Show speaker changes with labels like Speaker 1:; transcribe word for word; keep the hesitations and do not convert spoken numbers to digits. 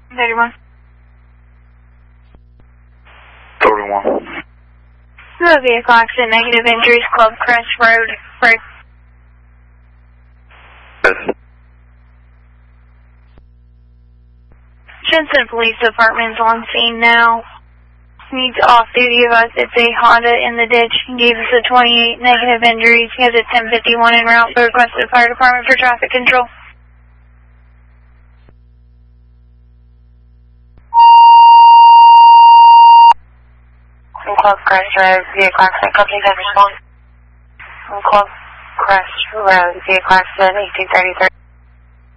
Speaker 1: thirty-one.
Speaker 2: thirty-one.
Speaker 1: No vehicle accident, negative injuries, Club Crest Road, Road.
Speaker 2: Yes.
Speaker 1: Jensen Police Department is on scene now. Needs off-duty of us. It's a Honda in the ditch. Gave us a twenty-eight negative injuries. He has a ten fifty-one en route. So requested the fire department for traffic control.
Speaker 3: From Club Crest Road, vehicle accident. Company can respond. From Club Crest Road, vehicle accident, eighteen thirty-three.